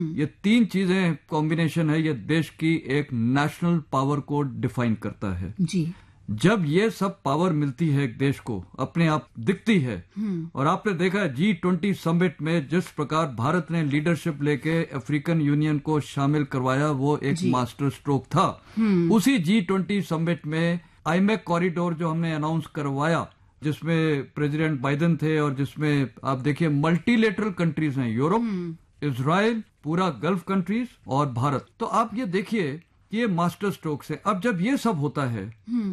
ये तीन चीजें कॉम्बिनेशन है, ये देश की एक नेशनल पावर को डिफाइन करता है जी। जब ये सब पावर मिलती है एक देश को, अपने आप दिखती है। और आपने देखा है G20 समिट में जिस प्रकार भारत ने लीडरशिप लेके अफ्रीकन यूनियन को शामिल करवाया, वो एक मास्टर स्ट्रोक था। उसी G20 समिट में आईमेक कॉरिडोर जो हमने अनाउंस करवाया, जिसमें प्रेसिडेंट बाइडेन थे और जिसमें आप देखिए मल्टीलेटरल कंट्रीज हैं, यूरोप, इजराइल, पूरा गल्फ कंट्रीज और भारत। तो आप ये देखिए ये मास्टर स्ट्रोक से अब जब ये सब होता है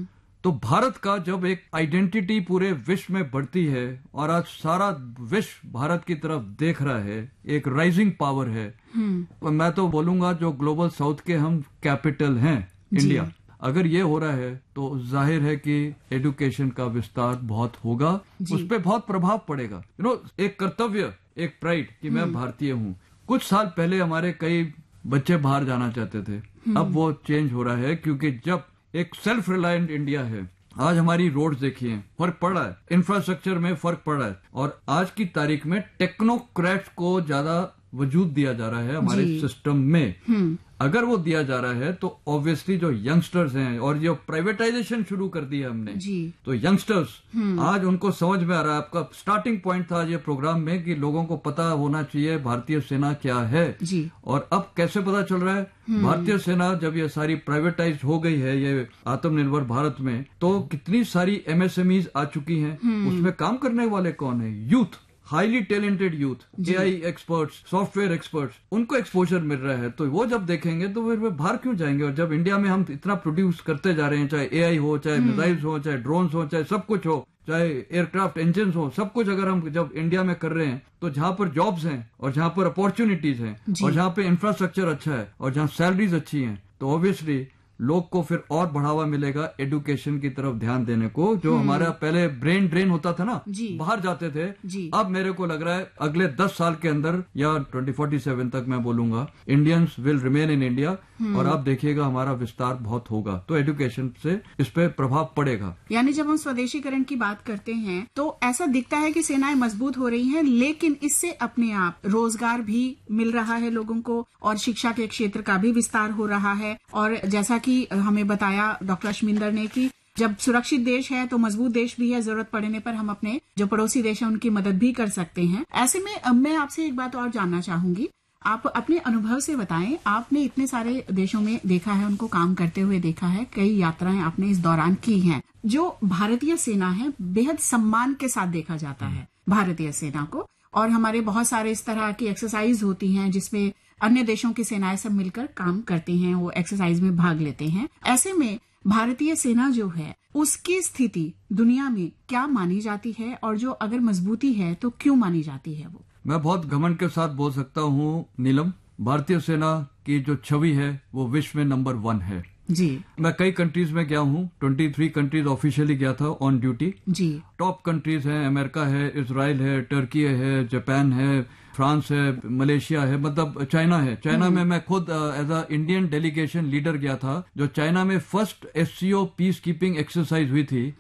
तो भारत का जब एक आइडेंटिटी पूरे विश्व में बढ़ती है और आज सारा विश्व भारत की तरफ देख रहा है, एक राइजिंग पावर है। मैं तो बोलूंगा जो ग्लोबल साउथ के हम कैपिटल हैं इंडिया, अगर ये हो रहा है तो जाहिर है कि एजुकेशन का विस्तार बहुत होगा, उस पर बहुत प्रभाव पड़ेगा। एक कर्तव्य, एक प्राइड कि मैं भारतीय हूँ। कुछ साल पहले हमारे कई बच्चे बाहर जाना चाहते थे, अब वो चेंज हो रहा है क्योंकि जब एक सेल्फ रिलायंट इंडिया है, आज हमारी रोड्स देखिए, फर्क पड़ रहा है, इंफ्रास्ट्रक्चर में फर्क पड़ रहा है और आज की तारीख में टेक्नोक्रेट्स को ज्यादा वजूद दिया जा रहा है हमारे सिस्टम में। अगर वो दिया जा रहा है तो ऑब्वियसली जो यंगस्टर्स हैं और जो प्राइवेटाइजेशन शुरू कर दी है हमने, तो यंगस्टर्स आज उनको समझ में आ रहा है। आपका स्टार्टिंग पॉइंट था ये प्रोग्राम में कि लोगों को पता होना चाहिए भारतीय सेना क्या है और अब कैसे पता चल रहा है। भारतीय सेना जब ये सारी प्राइवेटाइज हो गई है, ये आत्मनिर्भर भारत में, तो कितनी सारी MSMEs आ चुकी हैं, उसमें काम करने वाले कौन है? Youth, highly talented youth, AI experts, software experts, उनको एक्सपोजर मिल रहा है। तो वो जब देखेंगे तो फिर वे बाहर क्यों जाएंगे? और जब इंडिया में हम इतना प्रोड्यूस करते जा रहे हैं, चाहे AI हो, चाहे मिसाइल्स हो, चाहे ड्रोन्स हो, चाहे सब कुछ हो, चाहे एयरक्राफ्ट इंजन हो, सब कुछ अगर हम जब इंडिया में कर रहे हैं तो जहां पर जॉब्स हैं और जहां पर अपॉर्चुनिटीज हैं और जहां पे इंफ्रास्ट्रक्चर अच्छा है और जहां सैलरीज अच्छी हैं, तो ऑब्वियसली लोग को फिर और बढ़ावा मिलेगा एजुकेशन की तरफ ध्यान देने को। जो हमारा पहले ब्रेन ड्रेन होता था ना, बाहर जाते थे, अब मेरे को लग रहा है अगले 10 साल के अंदर या 2047 तक मैं बोलूंगा Indians will remain in India और आप देखिएगा हमारा विस्तार बहुत होगा। तो एजुकेशन से इस पे प्रभाव पड़ेगा। यानी जब हम स्वदेशीकरण की बात करते हैं तो ऐसा दिखता है कि सेनाएं मजबूत हो रही हैं, लेकिन इससे अपने आप रोजगार भी मिल रहा है लोगों को और शिक्षा के क्षेत्र का भी विस्तार हो रहा है। और जैसा कि हमें बताया डॉक्टर अश्विंदर ने कि जब सुरक्षित देश है तो मजबूत देश भी है, जरूरत पड़ने पर हम अपने जो पड़ोसी देश है उनकी मदद भी कर सकते हैं। ऐसे में मैं आपसे एक बात और जानना चाहूंगी, आप अपने अनुभव से बताएं, आपने इतने सारे देशों में देखा है, उनको काम करते हुए देखा है, कई यात्राएं आपने इस दौरान की हैं। जो भारतीय सेना है बेहद सम्मान के साथ देखा जाता है भारतीय सेना को, और हमारे बहुत सारे इस तरह की एक्सरसाइज होती हैं जिसमें अन्य देशों की सेनाएं सब मिलकर काम करती हैं, वो एक्सरसाइज में भाग लेते हैं। ऐसे में भारतीय सेना जो है उसकी स्थिति दुनिया में क्या मानी जाती है और जो अगर मजबूती है तो क्यों मानी जाती है? वो मैं बहुत घमंड के साथ बोल सकता हूँ नीलम, भारतीय सेना की जो छवि है वो विश्व में नंबर 1 है जी। मैं कई कंट्रीज में गया हूँ, 23 कंट्रीज ऑफिशियली गया था on duty ji. Top countries हैं, अमेरिका है, इजराइल है, टर्की है, जापान है, फ्रांस है, मलेशिया है, मतलब चाइना है। चाइना में मैं खुद as a Indian delegation leader गया था। जो चाइना में first SCO peace keeping exercise हुई थी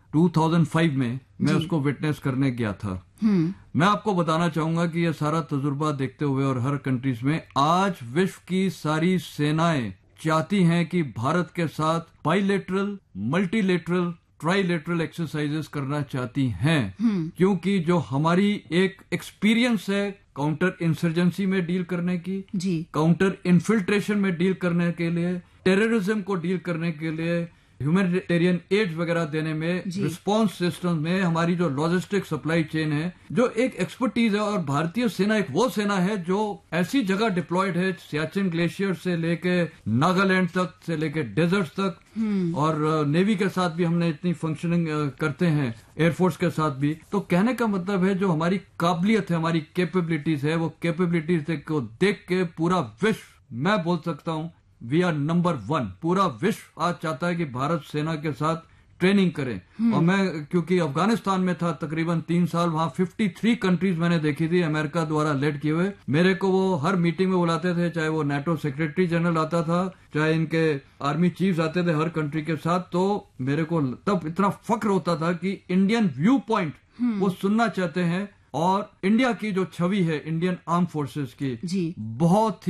2005 में, मैं उसको विटनेस करने गया था। मैं आपको बताना चाहूंगा कि ये सारा तजुर्बा देखते हुए और हर कंट्रीज में आज विश्व की सारी सेनाएं चाहती हैं कि भारत के साथ बाइलेटरल, मल्टीलेटरल, ट्राइलेटरल एक्सरसाइजेस करना चाहती हैं, क्योंकि जो हमारी एक एक्सपीरियंस है काउंटर इंसर्जेंसी में डील करने की, काउंटर इन्फिल्ट्रेशन में डील करने के लिए, टेररिज्म को डील करने के लिए, ह्यूमैनिटेरियन एड वगैरह देने में, रिस्पांस सिस्टम में हमारी जो लॉजिस्टिक सप्लाई चेन है, जो एक एक्सपर्टीज है। और भारतीय सेना एक वो सेना है जो ऐसी जगह डिप्लॉयड है, सियाचिन ग्लेशियर से लेके नागालैंड तक से लेके डेजर्ट तक, और नेवी के साथ भी हमने इतनी फंक्शनिंग करते हैं, एयरफोर्स के साथ भी। तो कहने का मतलब है जो हमारी काबिलियत है, हमारी कैपेबिलिटीज है, वो कैपेबिलिटीज को देख के पूरा विश्व, मैं बोल सकता हूँ वी आर नंबर 1। पूरा विश्व आज चाहता है कि भारत सेना के साथ ट्रेनिंग करें। और मैं क्योंकि अफगानिस्तान में था तकरीबन 3 साल, वहां 53 कंट्रीज मैंने देखी थी अमेरिका द्वारा लेड किए हुए। मेरे को वो हर मीटिंग में बुलाते थे, चाहे वो NATO सेक्रेटरी जनरल आता था, चाहे इनके आर्मी चीफ्स आते थे हर कंट्री के साथ। तो मेरे को तब इतना फक्र होता था कि इंडियन व्यू पॉइंट वो सुनना चाहते हैं और इंडिया की जो छवि है इंडियन आर्म फोर्सेस की जी बहुत